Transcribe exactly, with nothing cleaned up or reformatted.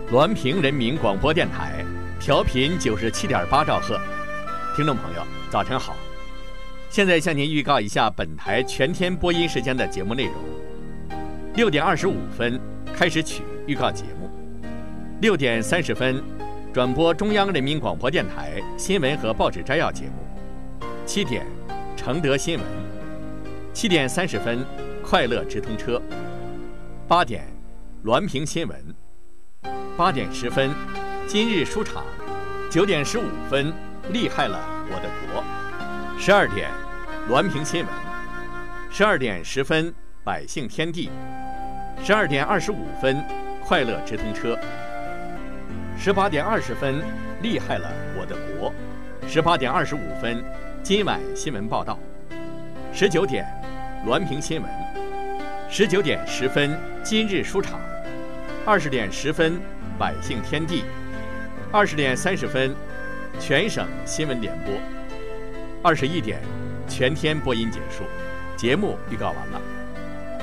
滦平人民广播电台，调频九十七点八兆赫。听众朋友，早晨好！现在向您预告一下本台全天播音时间的节目内容：六点二十五分开始曲预告节目，六点三十分转播中央人民广播电台新闻和报纸摘要节目，七点承德新闻，七点三十分快乐直通车，八点滦平新闻。八点十分，今日书场；九点十五分，厉害了我的国；十二点，滦平新闻；十二点十分，百姓天地；十二点二十五分，快乐直通车；十八点二十分，厉害了我的国；十八点二十五分，今晚新闻报道；十九点，滦平新闻；十九点十分，今日书场；二十点十分。百姓天地，二十点三十分，全省新闻联播。二十一点，全天播音结束。节目预告完了。